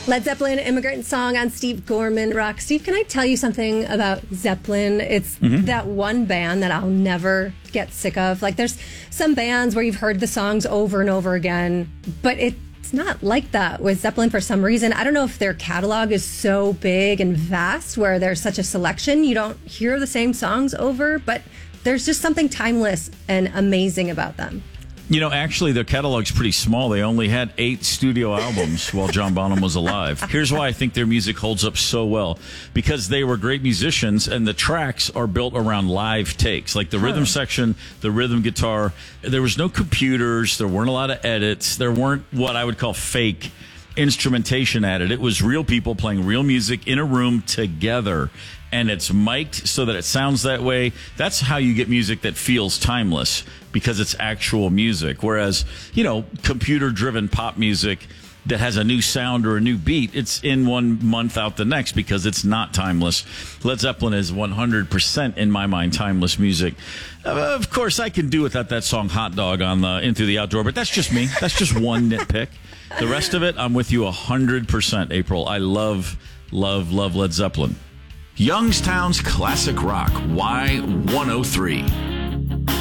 Led Zeppelin, Immigrant Song on Steve Gorman Rock. Steve, can I tell you something about Zeppelin? It's that one band that I'll never get sick of. Like, there's some bands where you've heard the songs over and over again, but it's not like that with Zeppelin for some reason. I don't know if their catalog is so big and vast where there's such a selection. You don't hear the same songs over, but there's just something timeless and amazing about them. You know, actually, their catalog's pretty small. They only had 8 studio albums while John Bonham was alive. Here's why I think their music holds up so well. Because they were great musicians, and the tracks are built around live takes. Like the rhythm section, the rhythm guitar. There was no computers. There weren't a lot of edits. There weren't what I would call fake instrumentation added. It was real people playing real music in a room together. And it's mic'd so that it sounds that way. That's how you get music that feels timeless, because it's actual music. Whereas, you know, computer-driven pop music that has a new sound or a new beat, it's in one month, out the next, because it's not timeless. Led Zeppelin is 100%, in my mind, timeless music. Of course, I can do without that song Hot Dog on the In Through the Outdoor, but that's just me. That's just one nitpick. The rest of it, I'm with you 100%, April. I love Led Zeppelin. Youngstown's Classic Rock, Y103.